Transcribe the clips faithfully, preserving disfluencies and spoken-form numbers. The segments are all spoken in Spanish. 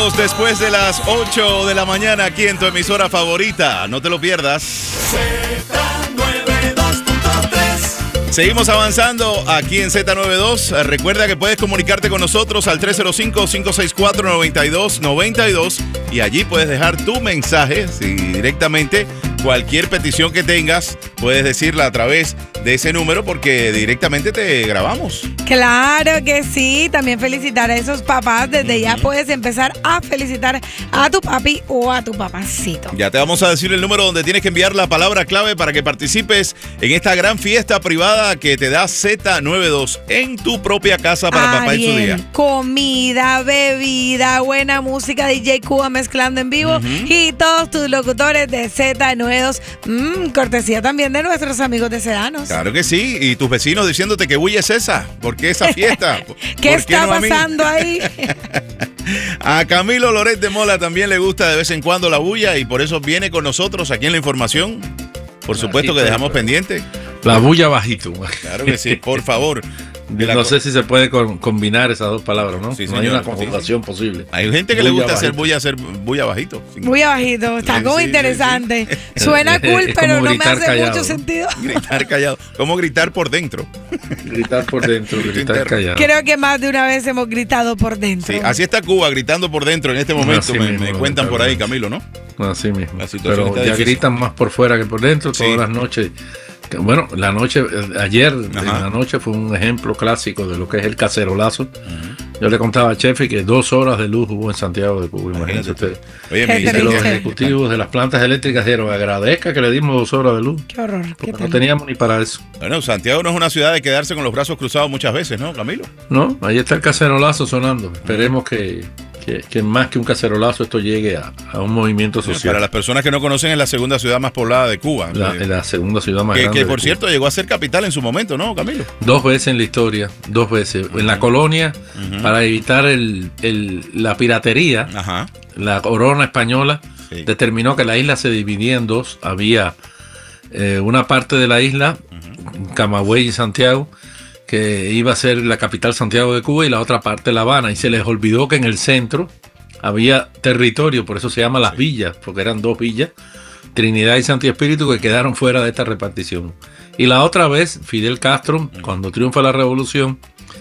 minutos después de las ocho de la mañana aquí en tu emisora favorita. No te lo pierdas. Z noventa y dos punto tres. Seguimos avanzando aquí en Z noventa y dos. Recuerda que puedes comunicarte con nosotros al tres cero cinco, cinco seis cuatro, nueve dos nueve dos y allí puedes dejar tu mensaje si directamente. Cualquier petición que tengas, puedes decirla a través de ese número porque directamente te grabamos. Claro que sí. También felicitar a esos papás. Desde uh-huh. ya puedes empezar a felicitar a tu papi o a tu papacito. Ya te vamos a decir el número donde tienes que enviar la palabra clave para que participes en esta gran fiesta privada que te da Z noventa y dos en tu propia casa para papá y su día. Comida, bebida, buena música, D J Cuba mezclando en vivo uh-huh. y todos tus locutores de Z noventa y dos. Mm, cortesía también de nuestros amigos de Sedanos. Claro que sí, y tus vecinos diciéndote que bulla es esa, ¿por qué esa fiesta? ¿Qué está no pasando ahí? A Camilo Loret de Mola también le gusta de vez en cuando la bulla y por eso viene con nosotros aquí en la información. Por supuesto que dejamos pendiente. La bulla bajito. Claro que sí, por favor. No sé si se puede con, combinar esas dos palabras, ¿no? Sí, no hay una conjugación sí, sí. posible. Hay gente que bulla le gusta bajito. hacer bulla, hacer bulla bajito. Bulla bajito, está sí, como sí, interesante. Sí, sí. Suena cool, pero no me hace callado. mucho sentido. Gritar callado. ¿Cómo gritar por dentro? Gritar por dentro, gritar callado. Creo que más de una vez hemos gritado por dentro. Sí, así está Cuba, gritando por dentro en este momento. Me, mismo, me cuentan por ahí, Camilo, ¿no? Así mismo. Pero ya difícil. Gritan más por fuera que por dentro todas sí. las noches. Bueno, la noche, ayer Ajá. en la noche fue un ejemplo clásico de lo que es el cacerolazo. Uh-huh. Yo le contaba a Chefi que dos horas de luz hubo en Santiago de Cuba. Imagínense usted. Oye, me dice los ejecutivos de las plantas eléctricas dijeron, agradezca que le dimos dos horas de luz. Qué horror. Qué no teníamos ni para eso. Bueno, Santiago no es una ciudad de quedarse con los brazos cruzados muchas veces, ¿no, Camilo? No, ahí está el cacerolazo sonando. Esperemos que... Que, que más que un cacerolazo esto llegue a, a un movimiento social. Para las personas que no conocen, es la segunda ciudad más poblada de Cuba. La, eh, la segunda ciudad más que, grande. Que por de cierto Cuba. llegó a ser capital en su momento, ¿no, Camilo? Dos veces en la historia, dos veces. Uh-huh. En la colonia, uh-huh. para evitar el, el, la piratería, Ajá. la corona española sí. determinó que la isla se dividía en dos. Había eh, una parte de la isla, uh-huh. Camagüey y Santiago, que iba a ser la capital Santiago de Cuba y la otra parte La Habana. Y se les olvidó que en el centro había territorio, por eso se llama las sí. villas, porque eran dos villas, Trinidad y Santi Espíritu, que quedaron fuera de esta repartición. Y la otra vez, Fidel Castro, cuando triunfa la revolución,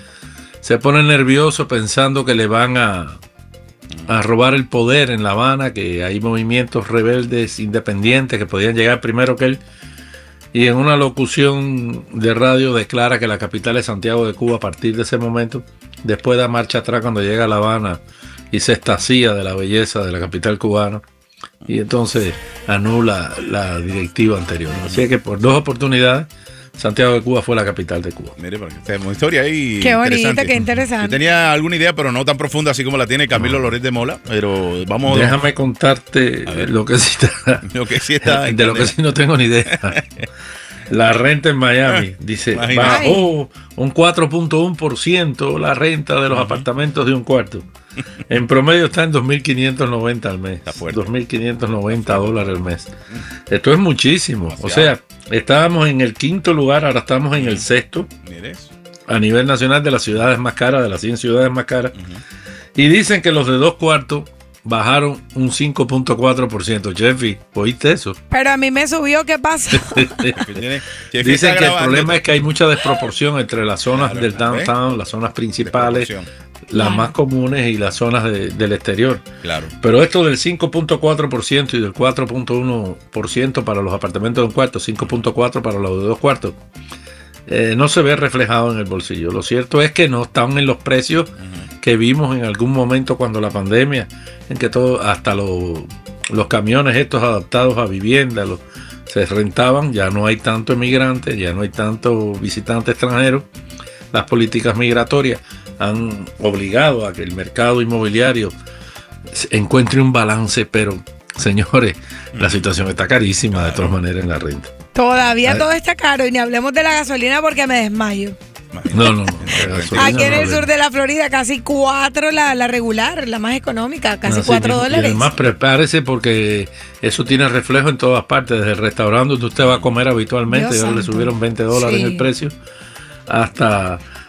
se pone nervioso pensando que le van a, a robar el poder en La Habana, que hay movimientos rebeldes independientes que podían llegar primero que él. Y en una locución de radio declara que la capital es Santiago de Cuba a partir de ese momento. Después da marcha atrás cuando llega a La Habana y se extasía de la belleza de la capital cubana y entonces anula la directiva anterior. Así que por dos oportunidades Santiago de Cuba fue la capital de Cuba. Mire, porque tenemos historia ahí. Qué bonita, qué interesante. Yo tenía alguna idea, pero no tan profunda así como la tiene Camilo no. Loret de Mola, pero vamos. Déjame contarte lo que sí está. Lo que sí está. De lo que sí no tengo ni idea. La renta en Miami, dice, Imagínate. bajó un cuatro punto uno por ciento la renta de los uh-huh. apartamentos de un cuarto. En promedio está en dos mil quinientos noventa al mes. dos mil quinientos noventa dólares al mes. Esto es muchísimo. Demasiado. O sea, estábamos en el quinto lugar, ahora estamos en el sexto. Mire eso. A nivel nacional de las ciudades más caras, de las cien ciudades más caras. Uh-huh. Y dicen que los de dos cuartos bajaron un cinco punto cuatro por ciento. Jeffy, ¿oíste eso? Pero a mí me subió, ¿qué pasa? Dicen que el problema es que hay mucha desproporción entre las zonas claro, del downtown, ¿eh? Las zonas principales, las más comunes y las zonas de, del exterior. Claro. Pero esto del cinco punto cuatro por ciento y del cuatro punto uno por ciento para los apartamentos de un cuarto, cinco punto cuatro por ciento para los de dos cuartos, eh, no se ve reflejado en el bolsillo. Lo cierto es que no están en los precios uh-huh. que vimos en algún momento cuando la pandemia, en que todo, hasta los, los camiones estos adaptados a vivienda los, se rentaban. Ya no hay tanto emigrante, ya no hay tanto visitante extranjero. Las políticas migratorias han obligado a que el mercado inmobiliario encuentre un balance, pero señores, uh-huh. la situación está carísima claro. de todas maneras en la renta. Todavía Ay. todo está caro y ni hablemos de la gasolina porque me desmayo. No, no, no. Aquí en el sur de la Florida, casi cuatro la, la regular, la más económica, casi Así cuatro mismo. dólares. Y además prepárese porque eso tiene reflejo en todas partes, desde el restaurante donde usted va a comer habitualmente, ya le subieron veinte dólares sí. en el precio, hasta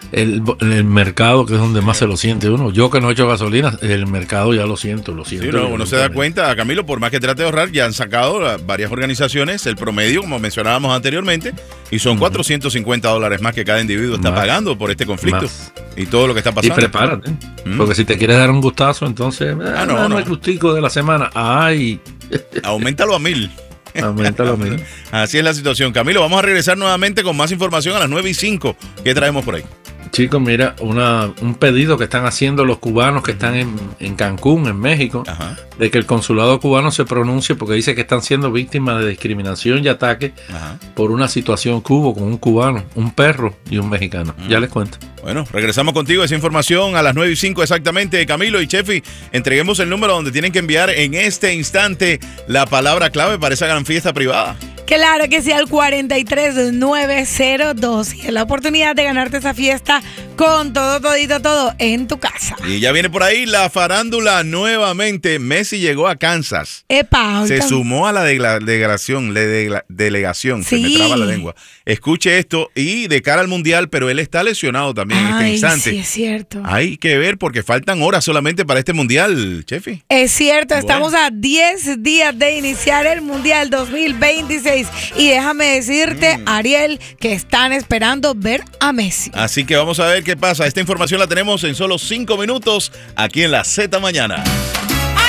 el, el mercado, que es donde más se lo siente uno. Yo que no he hecho gasolina, el mercado ya lo siento, lo siento. Sí, no, uno se da cuenta, Camilo, por más que trate de ahorrar, ya han sacado varias organizaciones el promedio, como mencionábamos anteriormente, y son uh-huh. cuatrocientos cincuenta dólares más que cada individuo está más, pagando por este conflicto más. Y todo lo que está pasando. Y prepárate, ¿Mm? porque si te quieres dar un gustazo, entonces, ah, ah, no, no, no, el gustico de la semana, ay. Auméntalo a mil. Auméntalo a mil. Así es la situación. Camilo, vamos a regresar nuevamente con más información a las nueve y cinco. ¿Qué traemos por ahí? Chicos, mira, una, un pedido que están haciendo los cubanos que están en, en Cancún, en México, Ajá. de que el consulado cubano se pronuncie porque dice que están siendo víctimas de discriminación y ataque Ajá. por una situación que hubo con un cubano, un perro y un mexicano. Ajá. Ya les cuento. Bueno, regresamos contigo esa información a las nueve y cinco exactamente. Camilo y Chefi, entreguemos el número donde tienen que enviar en este instante la palabra clave para esa gran fiesta privada. Claro que sí, al cuarenta y tres nueve cero dos. Y es la oportunidad de ganarte esa fiesta con todo, todito, todo en tu casa. Y ya viene por ahí la farándula nuevamente. Messi llegó a Kansas. Epa, se sumó a la delegación, la de delegación. Sí. Se me traba la lengua. Escuche esto y de cara al mundial, pero él está lesionado también Ay, en este instante. Sí, es cierto. Hay que ver porque faltan horas solamente para este mundial, Chefi. Es cierto, bueno. Estamos a diez días de iniciar el mundial dos mil veintiséis. Y déjame decirte, mm. Ariel, que están esperando ver a Messi. Así que vamos a ver qué pasa. Esta información la tenemos en solo cinco minutos aquí en la Z Mañana.